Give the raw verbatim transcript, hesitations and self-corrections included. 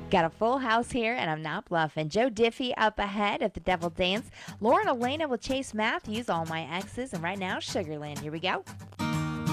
Got a full house here, and I'm not bluffing. Joe Diffie up ahead of the Devil Dance. Lauren Elena with Chase Matthews, All My Exes, and right now, Sugarland. Here we go.